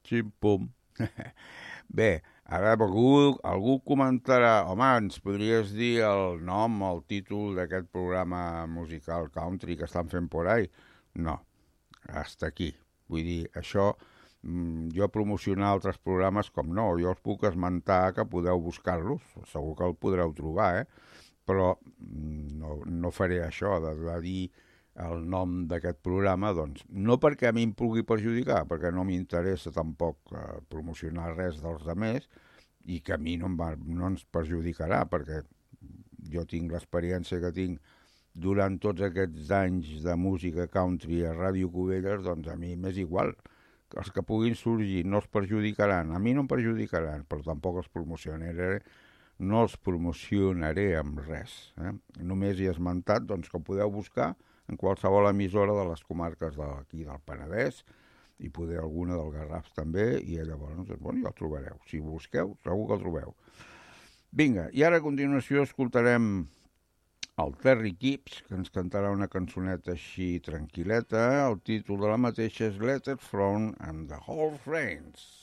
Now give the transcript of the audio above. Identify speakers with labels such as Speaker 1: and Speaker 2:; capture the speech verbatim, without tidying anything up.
Speaker 1: Xim-pum. Bé, ara algú, algú comentarà, home, ens podries dir el nom, el títol d'aquest programa musical country que estan fent por ahí? No, hasta aquí. Vull dir, això, jo promocionar altres programes com no, jo us puc esmentar que podeu buscar-los, segur que el podreu trobar, eh? Però no, no faré això de, de dir el nom d'aquest programa, doncs, no perquè a mi em pugui perjudicar, perquè no m'interessa tampoc eh, promocionar res dels altres i que a mi no, em va, no ens perjudicarà, perquè jo tinc l'experiència que tinc durant tots aquests anys de música country a Ràdio Cubelles, doncs a mi m'és igual. Els que puguin sorgir no els perjudicaran, a mi no em perjudicaran, però tampoc els promocionaré, no els promocionaré amb res. Eh? Només hi he esmentat doncs, que podeu buscar en qualsevol emissora de les comarques d'aquí del Penedès i poder alguna del Garraf també, i llavors doncs, bueno, ja el trobareu. Si busqueu, segur que el trobeu. Vinga, i ara a continuació escoltarem el Terry Gibbs, que ens cantarà una cançoneta així tranquil·leta. El títol de la mateixa és Letter From and the Whole Friends.